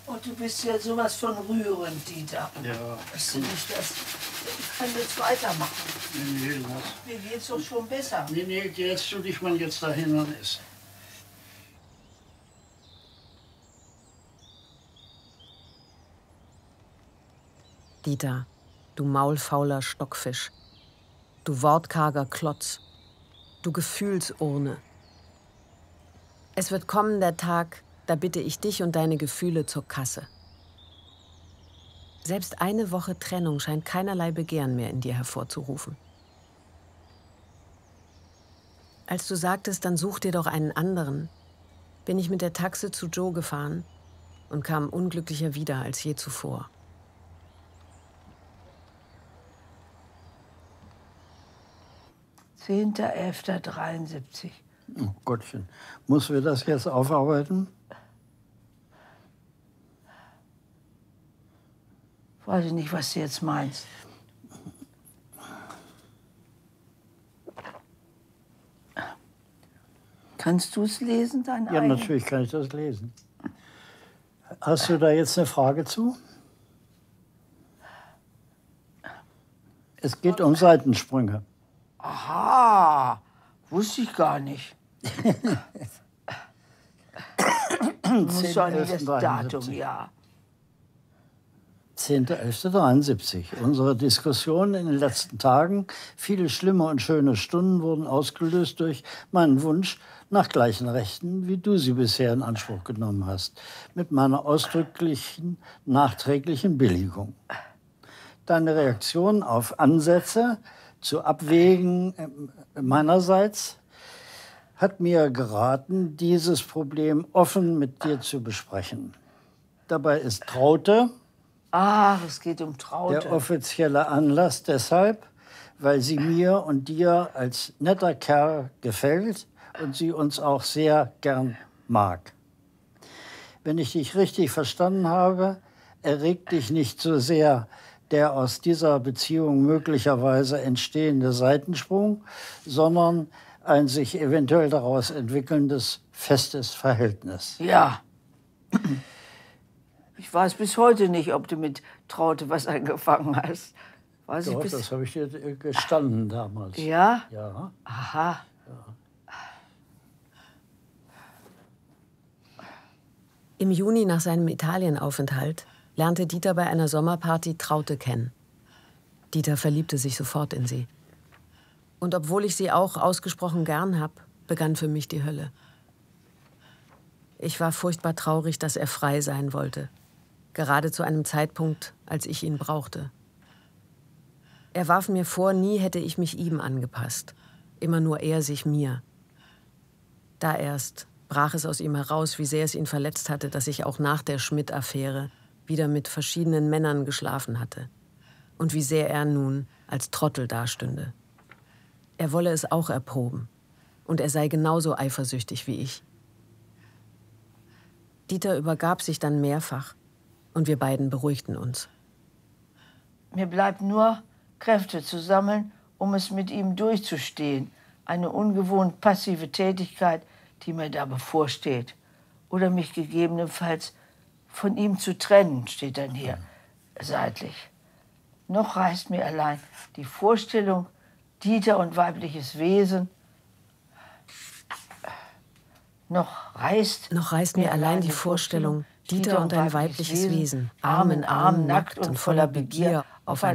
Und du bist ja sowas von rührend, Dieter. Ja. Weißt du nicht, dass ich kann jetzt weitermachen. Nee, lass. Mir geht's doch schon besser. Nee, jetzt tu dich mal jetzt dahin und iss. Dieter, du maulfauler Stockfisch. Du wortkarger Klotz. Du Gefühlsurne. Es wird kommen der Tag, da bitte ich dich und deine Gefühle zur Kasse. Selbst eine Woche Trennung scheint keinerlei Begehren mehr in dir hervorzurufen. Als du sagtest, dann such dir doch einen anderen, bin ich mit der Taxe zu Joe gefahren und kam unglücklicher wieder als je zuvor. »10.11.73. Oh Gottchen, müssen wir das jetzt aufarbeiten? Weiß ich nicht, was du jetzt meinst. Kannst du es lesen, dein Ja, natürlich kann ich das lesen. Hast du da jetzt eine Frage zu? Es geht um Seitensprünge. Aha, wusste ich gar nicht. Muss doch nicht das Datum, ja. 10.11.73. Unsere Diskussionen in den letzten Tagen, viele schlimme und schöne Stunden wurden ausgelöst durch meinen Wunsch nach gleichen Rechten, wie du sie bisher in Anspruch genommen hast, mit meiner ausdrücklichen, nachträglichen Billigung. Deine Reaktion auf Ansätze zu abwägen meinerseits hat mir geraten, dieses Problem offen mit dir zu besprechen. Dabei ist Traute Ach, es geht um Traute. der offizielle Anlass deshalb, weil sie mir und dir als netter Kerl gefällt und sie uns auch sehr gern mag. Wenn ich dich richtig verstanden habe, erregt dich nicht so sehr der aus dieser Beziehung möglicherweise entstehende Seitensprung, sondern ein sich eventuell daraus entwickelndes festes Verhältnis. Ja. Ich weiß bis heute nicht, ob du mit Traute was angefangen hast. Weiß ich Doch, bis das habe ich dir gestanden damals. Ja? Ja. Aha. Im Juni nach seinem Italienaufenthalt lernte Dieter bei einer Sommerparty Traute kennen. Dieter verliebte sich sofort in sie. Und obwohl ich sie auch ausgesprochen gern hab, begann für mich die Hölle. Ich war furchtbar traurig, dass er frei sein wollte. Gerade zu einem Zeitpunkt, als ich ihn brauchte. Er warf mir vor, nie hätte ich mich ihm angepasst. Immer nur er sich mir. Da erst brach es aus ihm heraus, wie sehr es ihn verletzt hatte, dass ich auch nach der Schmidt-Affäre wieder mit verschiedenen Männern geschlafen hatte. Und wie sehr er nun als Trottel dastünde. Er wolle es auch erproben. Und er sei genauso eifersüchtig wie ich. Dieter übergab sich dann mehrfach. Und wir beiden beruhigten uns. Mir bleibt nur, Kräfte zu sammeln, um es mit ihm durchzustehen. Eine ungewohnt passive Tätigkeit, die mir da bevorsteht. Oder mich gegebenenfalls von ihm zu trennen, steht dann hier seitlich. Noch reißt mir allein die Vorstellung, Dieter und weibliches Wesen. Noch reißt mir allein die Vorstellung, Dieter und ein weibliches Wesen, Arm in Arm, nackt und voller Begier, auf